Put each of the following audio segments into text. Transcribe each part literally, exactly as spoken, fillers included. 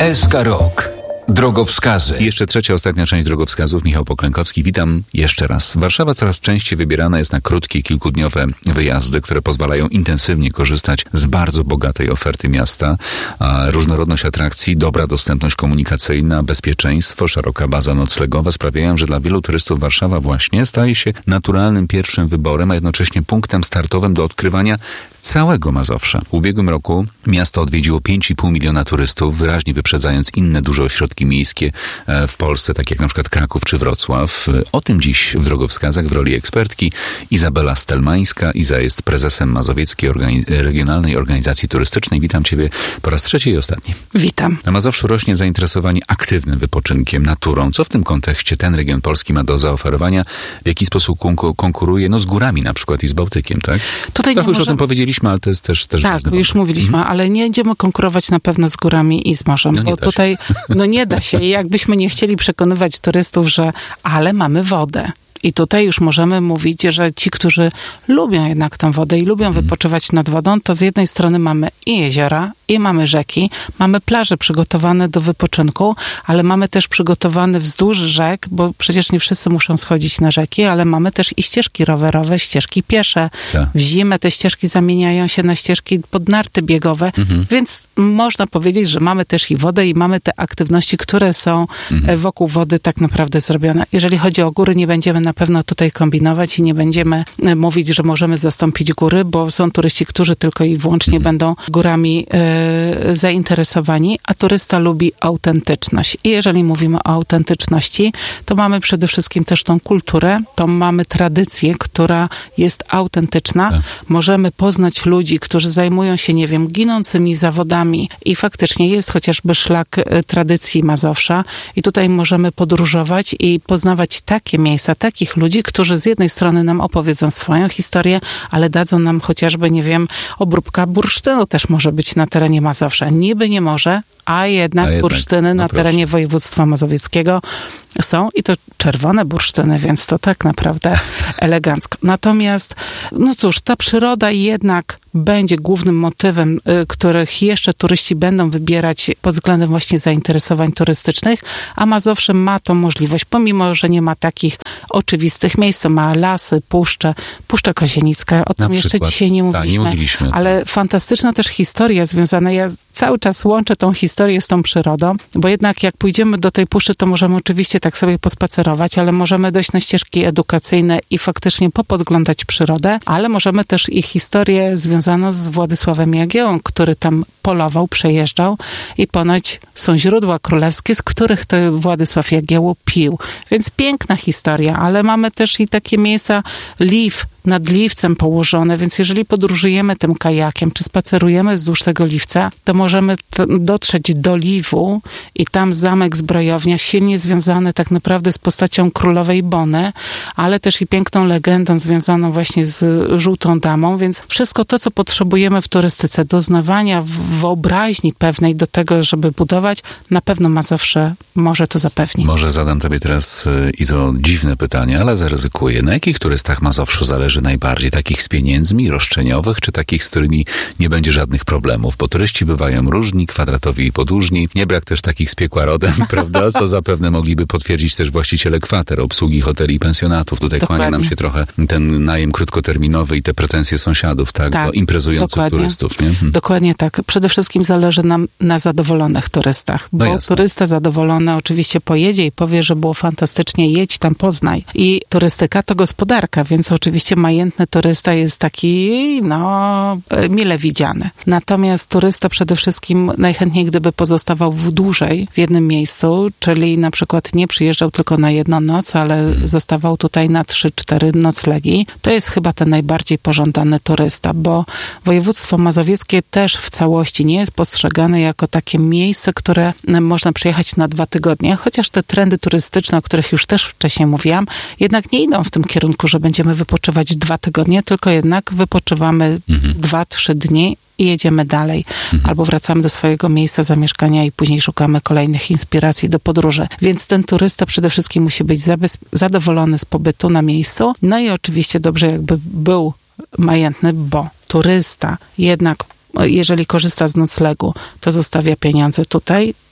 S K Rok. Drogowskazy. I jeszcze trzecia, ostatnia część drogowskazów. Michał Poklękowski. Witam jeszcze raz. Warszawa coraz częściej wybierana jest na krótkie, kilkudniowe wyjazdy, które pozwalają intensywnie korzystać z bardzo bogatej oferty miasta. Różnorodność atrakcji, dobra dostępność komunikacyjna, bezpieczeństwo, szeroka baza noclegowa sprawiają, że dla wielu turystów Warszawa właśnie staje się naturalnym pierwszym wyborem, a jednocześnie punktem startowym do odkrywania całego Mazowsza. W ubiegłym roku miasto odwiedziło pięć i pół miliona turystów, wyraźnie wyprzedzając inne duże ośrodki miejskie w Polsce, tak jak na przykład Kraków czy Wrocław. O tym dziś w drogowskazach w roli ekspertki Izabela Stelmańska. Iza jest prezesem Mazowieckiej Organi- Regionalnej Organizacji Turystycznej. Witam Ciebie po raz trzeci i ostatni. Witam. Na Mazowszu rośnie zainteresowanie aktywnym wypoczynkiem, naturą. Co w tym kontekście ten region Polski ma do zaoferowania? W jaki sposób konku- konkuruje no, z górami na przykład i z Bałtykiem, tak? Tutaj Trochę już może... o tym powiedzieliśmy, ale to jest też, też tak, ważny już wątek. mówiliśmy, Mhm. ale nie będziemy konkurować na pewno z górami i z morzem, No bo tutaj no nie da się. I jakbyśmy nie chcieli przekonywać turystów, że ale mamy wodę. I tutaj już możemy mówić, że ci, którzy lubią jednak tę wodę i lubią Mhm. wypoczywać nad wodą, to z jednej strony mamy i jeziora, i mamy rzeki, mamy plaże przygotowane do wypoczynku, ale mamy też przygotowane wzdłuż rzek, bo przecież nie wszyscy muszą schodzić na rzeki, ale mamy też i ścieżki rowerowe, ścieżki piesze. Tak. W zimę te ścieżki zamieniają się na ścieżki pod narty biegowe, Mhm. więc można powiedzieć, że mamy też i wodę i mamy te aktywności, które są Mhm. wokół wody tak naprawdę zrobione. Jeżeli chodzi o góry, nie będziemy na pewno tutaj kombinować i nie będziemy mówić, że możemy zastąpić góry, bo są turyści, którzy tylko i wyłącznie Mhm. będą górami e, zainteresowani, a turysta lubi autentyczność. I jeżeli mówimy o autentyczności, to mamy przede wszystkim też tą kulturę, to mamy tradycję, która jest autentyczna. Tak. Możemy poznać ludzi, którzy zajmują się, nie wiem, ginącymi zawodami i faktycznie jest chociażby szlak e, tradycji Mazowsza i tutaj możemy podróżować i poznawać takie miejsca, takich ludzi, którzy z jednej strony nam opowiedzą swoją historię, ale dadzą nam chociażby, nie wiem, obróbka bursztynu też może być na terenie Mazowsza. Niby nie może, a jednak, A jednak bursztyny no na proszę. terenie województwa mazowieckiego są i to czerwone bursztyny, więc to tak naprawdę elegancko. Natomiast, no cóż, ta przyroda jednak będzie głównym motywem, y, których jeszcze turyści będą wybierać pod względem właśnie zainteresowań turystycznych, a Mazowsze ma tą możliwość, pomimo, że nie ma takich oczywistych miejsc, to ma lasy, puszcze, Puszcza Kozienicka, o tym Na jeszcze przykład. dzisiaj nie Tak, mówiliśmy, nie mówiliśmy. ale fantastyczna też historia związana, ja cały czas łączę tą historię z tą przyrodą, bo jednak jak pójdziemy do tej puszczy, to możemy oczywiście tak sobie pospacerować, ale możemy dojść na ścieżki edukacyjne i faktycznie popodglądać przyrodę, ale możemy też ich historię związaną z Władysławem Jagiełą, który tam polował, przejeżdżał i ponoć są źródła królewskie, z których to Władysław Jagiełło pił. Więc piękna historia, ale mamy też i takie miejsca, Liw, nad Liwcem położone, więc jeżeli podróżujemy tym kajakiem, czy spacerujemy wzdłuż tego Liwca, to możemy t- dotrzeć do Liwu i tam zamek zbrojownia, silnie związany tak naprawdę z postacią królowej Bony, ale też i piękną legendą związaną właśnie z żółtą damą, więc wszystko to, co potrzebujemy w turystyce, doznawania wyobraźni pewnej do tego, żeby budować, na pewno Mazowsze może to zapewnić. Może zadam Tobie teraz, Izo, dziwne pytanie, ale zaryzykuję. Na jakich turystach Mazowszu zależy najbardziej? Takich z pieniędzmi, roszczeniowych, czy takich, z którymi nie będzie żadnych problemów? Bo turyści bywają różni, kwadratowi i podłużni. Nie brak też takich z piekła rodem, prawda? Co zapewne mogliby potwierdzić też właściciele kwater, obsługi hoteli i pensjonatów. Tutaj Dokładnie. kłania nam się trochę ten najem krótkoterminowy i te pretensje sąsiadów, tak? Tak, Do imprezujących dokładnie. turystów, nie? Hmm. Dokładnie tak. Przede wszystkim zależy nam na zadowolonych turystach, bo No jasne. turysta zadowolony oczywiście pojedzie i powie, że było fantastycznie, jedź tam, poznaj. I turystyka to gospodarka, więc oczywiście majętny turysta jest taki, no, mile widziany. Natomiast turysta przede wszystkim najchętniej, gdyby pozostawał w dłużej w jednym miejscu, czyli na przykład nie przyjeżdżał tylko na jedną noc, ale zostawał tutaj na trzy cztery noclegi, to jest chyba ten najbardziej pożądany turysta, bo województwo mazowieckie też w całości nie jest postrzegane jako takie miejsce, które można przyjechać na dwa tygodnie, chociaż te trendy turystyczne, o których już też wcześniej mówiłam, jednak nie idą w tym kierunku, że będziemy wypoczywać dwa tygodnie, tylko jednak wypoczywamy Mhm. dwa, trzy dni i jedziemy dalej. Mhm. Albo wracamy do swojego miejsca zamieszkania i później szukamy kolejnych inspiracji do podróży. Więc ten turysta przede wszystkim musi być zabez- zadowolony z pobytu na miejscu. No i oczywiście dobrze jakby był majętny, bo turysta jednak, jeżeli korzysta z noclegu, to zostawia pieniądze tutaj,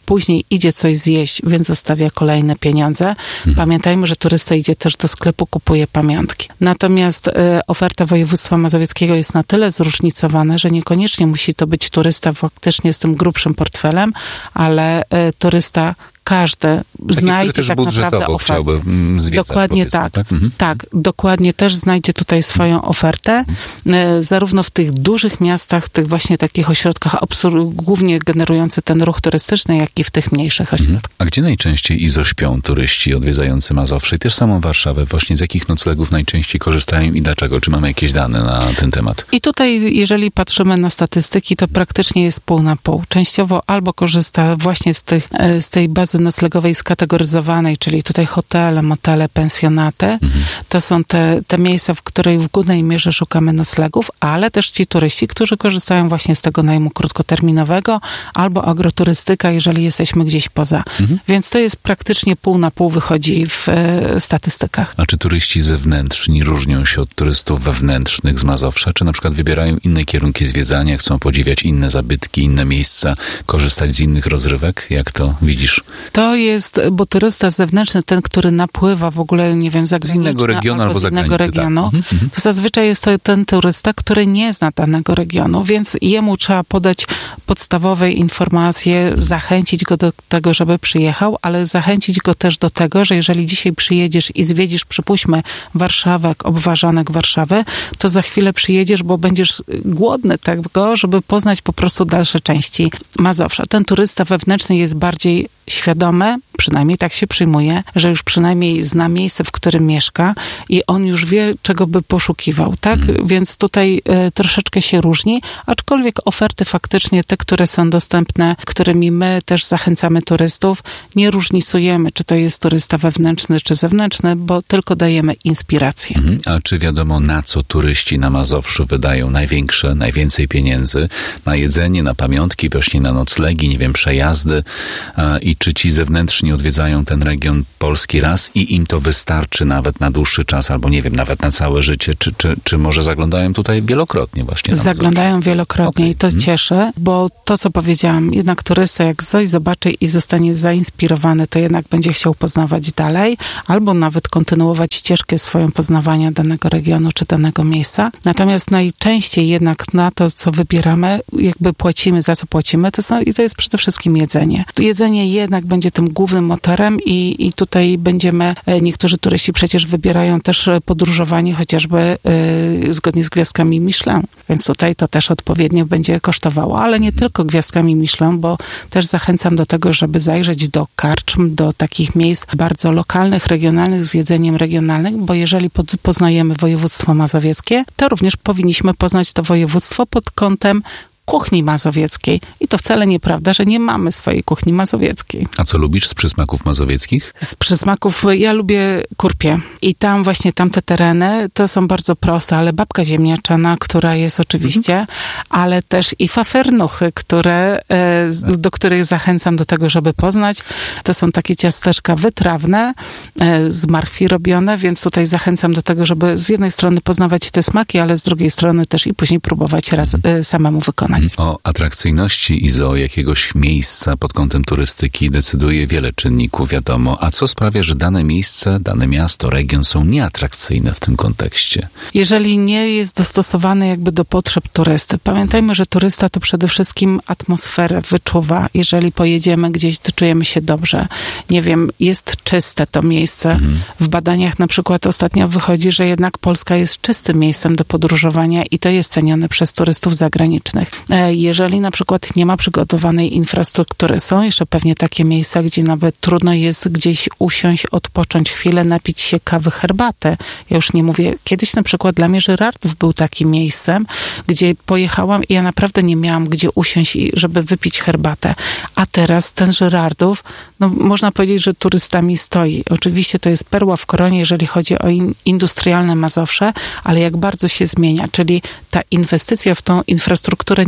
później idzie coś zjeść, więc zostawia kolejne pieniądze. Mhm. Pamiętajmy, że turysta idzie też do sklepu, kupuje pamiątki. Natomiast y, oferta województwa mazowieckiego jest na tyle zróżnicowana, że niekoniecznie musi to być turysta faktycznie z tym grubszym portfelem, ale y, turysta każdy Taki, znajdzie też tak naprawdę ofertę. Zwiedzać, dokładnie tak. Tak? Mhm. tak, dokładnie też znajdzie tutaj swoją ofertę. Mhm. Zarówno w tych dużych miastach, tych właśnie takich ośrodkach, obsłu- głównie generujący ten ruch turystyczny, jak i w tych mniejszych ośrodkach. Mhm. A gdzie najczęściej izo śpią turyści odwiedzający Mazowsze i też samą Warszawę? Właśnie z jakich noclegów najczęściej korzystają i dlaczego? Czy mamy jakieś dane na ten temat? I tutaj, jeżeli patrzymy na statystyki, to praktycznie jest pół na pół. Częściowo albo korzysta właśnie z, tych, z tej bazy noclegowej skategoryzowanej, czyli tutaj hotele, motele, pensjonaty. Mhm. To są te, te miejsca, w których w głównej mierze szukamy noclegów, ale też ci turyści, którzy korzystają właśnie z tego najmu krótkoterminowego albo agroturystyka, jeżeli jesteśmy gdzieś poza. Mhm. Więc to jest praktycznie pół na pół wychodzi w e, statystykach. A czy turyści zewnętrzni różnią się od turystów wewnętrznych z Mazowsza? Czy na przykład wybierają inne kierunki zwiedzania, chcą podziwiać inne zabytki, inne miejsca, korzystać z innych rozrywek? Jak to widzisz? To jest, bo turysta zewnętrzny, ten, który napływa w ogóle, nie wiem, zagraniczny, z innego regionu albo z innego regionu, tak. mhm. to zazwyczaj jest to ten turysta, który nie zna danego regionu, więc jemu trzeba podać podstawowe informacje, zachęcić go do tego, żeby przyjechał, ale zachęcić go też do tego, że jeżeli dzisiaj przyjedziesz i zwiedzisz, przypuśćmy, Warszawę, obważanek Warszawy, to za chwilę przyjedziesz, bo będziesz głodny tego, żeby poznać po prostu dalsze części Mazowsza. Ten turysta wewnętrzny jest bardziej świadomy, przynajmniej tak się przyjmuje, że już przynajmniej zna miejsce, w którym mieszka i on już wie, czego by poszukiwał, tak? Mm. Więc tutaj y, troszeczkę się różni, aczkolwiek oferty faktycznie te, które są dostępne, którymi my też zachęcamy turystów, nie różnicujemy, czy to jest turysta wewnętrzny, czy zewnętrzny, bo tylko dajemy inspirację. Mm. A czy wiadomo, na co turyści na Mazowszu wydają największe, najwięcej pieniędzy? Na jedzenie, na pamiątki, właśnie na noclegi, nie wiem, przejazdy a, i czy ci zewnętrzni odwiedzają ten region Polski raz i im to wystarczy nawet na dłuższy czas, albo nie wiem, nawet na całe życie, czy, czy, czy może zaglądają tutaj wielokrotnie właśnie? Zaglądają wielokrotnie okay. i to hmm. cieszy, bo to, co powiedziałam, jednak turysta jak coś zobaczy i zostanie zainspirowany, to jednak będzie chciał poznawać dalej, albo nawet kontynuować ścieżkę swoją poznawania danego regionu, czy danego miejsca. Natomiast najczęściej jednak na to, co wybieramy, jakby płacimy, za co płacimy, to, są, i to jest przede wszystkim jedzenie. Jedzenie jednak będzie tym głównym motorem i, i tutaj będziemy, niektórzy turyści przecież wybierają też podróżowanie chociażby y, zgodnie z gwiazdkami Michelin, więc tutaj to też odpowiednio będzie kosztowało, ale nie tylko gwiazdkami Michelin, bo też zachęcam do tego, żeby zajrzeć do karczm, do takich miejsc bardzo lokalnych, regionalnych, z jedzeniem regionalnym, bo jeżeli pod, poznajemy województwo mazowieckie, to również powinniśmy poznać to województwo pod kątem kuchni mazowieckiej. I to wcale nieprawda, że nie mamy swojej kuchni mazowieckiej. A co lubisz z przysmaków mazowieckich? Z przysmaków ja lubię kurpie. I tam właśnie tamte tereny to są bardzo proste, ale babka ziemniaczana, która jest oczywiście, mhm. ale też i fafernuchy, które, do których zachęcam do tego, żeby poznać. To są takie ciasteczka wytrawne, z marchwi robione, więc tutaj zachęcam do tego, żeby z jednej strony poznawać te smaki, ale z drugiej strony też i później próbować raz mhm. samemu wykonać. O atrakcyjności i zo jakiegoś miejsca pod kątem turystyki decyduje wiele czynników, wiadomo. A co sprawia, że dane miejsce, dane miasto, region są nieatrakcyjne w tym kontekście? Jeżeli nie jest dostosowany jakby do potrzeb turysty. Pamiętajmy, że turysta to przede wszystkim atmosferę wyczuwa. Jeżeli pojedziemy gdzieś, to czujemy się dobrze. Nie wiem, jest czyste to miejsce. Mhm. W badaniach na przykład ostatnio wychodzi, że jednak Polska jest czystym miejscem do podróżowania i to jest cenione przez turystów zagranicznych. Jeżeli na przykład nie ma przygotowanej infrastruktury, są jeszcze pewnie takie miejsca, gdzie nawet trudno jest gdzieś usiąść, odpocząć chwilę, napić się kawy, herbatę. Ja już nie mówię, kiedyś na przykład dla mnie Żyrardów był takim miejscem, gdzie pojechałam i ja naprawdę nie miałam gdzie usiąść, żeby wypić herbatę. A teraz ten Żyrardów, no można powiedzieć, że turystami stoi. Oczywiście to jest perła w koronie, jeżeli chodzi o in, industrialne Mazowsze, ale jak bardzo się zmienia, czyli ta inwestycja w tą infrastrukturę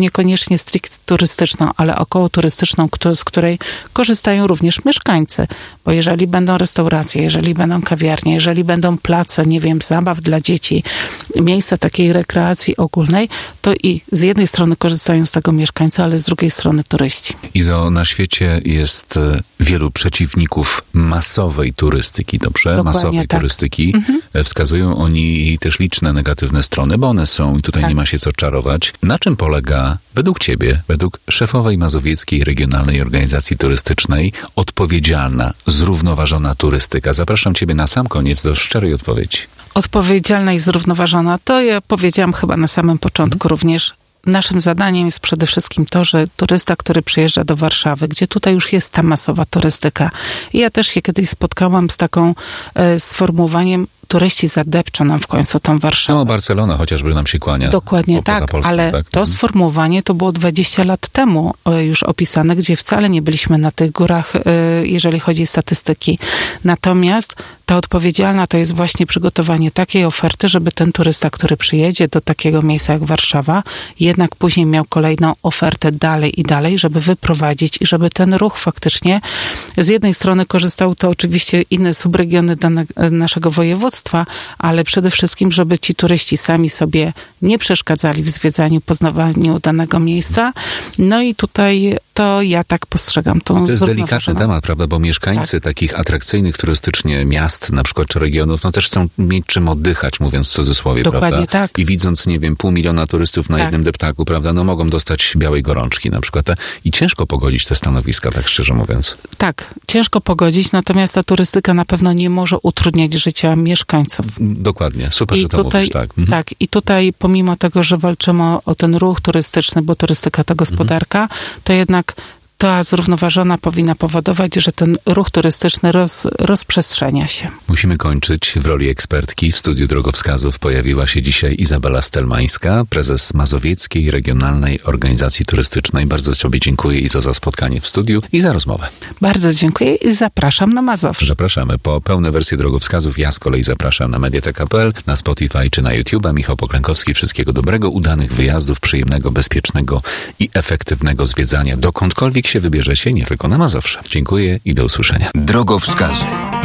niekoniecznie stricte turystyczną, ale około turystyczną, z której korzystają również mieszkańcy. Bo jeżeli będą restauracje, jeżeli będą kawiarnie, jeżeli będą place, nie wiem, zabaw dla dzieci, miejsca takiej rekreacji ogólnej, to i z jednej strony korzystają z tego mieszkańcy, ale z drugiej strony turyści. Izo, na świecie jest wielu przeciwników masowej turystyki, dobrze? Dokładnie masowej tak. turystyki. Mhm. Wskazują oni jej też liczne negatywne strony, bo one są i tutaj tak. nie ma się co czarować. Na czym polega według ciebie, według szefowej Mazowieckiej Regionalnej Organizacji Turystycznej odpowiedzialna, zrównoważona turystyka? Zapraszam ciebie na sam koniec do szczerej odpowiedzi. Odpowiedzialna i zrównoważona, to ja powiedziałam chyba na samym początku hmm. również. Naszym zadaniem jest przede wszystkim to, że turysta, który przyjeżdża do Warszawy, gdzie tutaj już jest ta masowa turystyka. I ja też się kiedyś spotkałam z taką e, sformułowaniem, turyści zadepczą nam w końcu tą Warszawę. No, Barcelona chociażby nam się kłania. Dokładnie tak, Polską, ale tak? to sformułowanie to było dwadzieścia lat temu już opisane, gdzie wcale nie byliśmy na tych górach, jeżeli chodzi o statystyki. Natomiast ta odpowiedzialna to jest właśnie przygotowanie takiej oferty, żeby ten turysta, który przyjedzie do takiego miejsca jak Warszawa, jednak później miał kolejną ofertę dalej i dalej, żeby wyprowadzić i żeby ten ruch faktycznie z jednej strony korzystał to oczywiście inne subregiony dane, naszego województwa, ale przede wszystkim, żeby ci turyści sami sobie nie przeszkadzali w zwiedzaniu, poznawaniu danego miejsca. No i tutaj to ja tak postrzegam tą To jest delikatny temat, prawda, bo mieszkańcy tak. takich atrakcyjnych turystycznie miast, na przykład, czy regionów, no też chcą mieć czym oddychać, mówiąc w cudzysłowie, Dokładnie prawda? tak. I widząc, nie wiem, pół miliona turystów na tak. jednym deptaku, prawda, no mogą dostać białej gorączki na przykład. I ciężko pogodzić te stanowiska, tak szczerze mówiąc. Tak, ciężko pogodzić, natomiast ta turystyka na pewno nie może utrudniać życia mieszkańców. Dokładnie, super, I że to tutaj, mówisz, tak. Mhm. Tak, i tutaj pomimo tego, że walczymy o, o ten ruch turystyczny, bo turystyka to gospodarka, mhm. to jednak ta zrównoważona powinna powodować, że ten ruch turystyczny roz, rozprzestrzenia się. Musimy kończyć. W roli ekspertki w studiu drogowskazów pojawiła się dzisiaj Izabela Stelmańska, prezes Mazowieckiej Regionalnej Organizacji Turystycznej. Bardzo Tobie dziękuję, Izo, za spotkanie w studiu i za rozmowę. Bardzo dziękuję i zapraszam na Mazowsze. Zapraszamy. Po pełne wersje drogowskazów ja z kolei zapraszam na mediateka kropka p l, na Spotify czy na YouTube'a. Michał Poklękowski. Wszystkiego dobrego, udanych wyjazdów, przyjemnego, bezpiecznego i efektywnego zwiedzania dokądkolwiek się wybierzecie, nie tylko na Mazowsze. Dziękuję i do usłyszenia. Drogowskazy.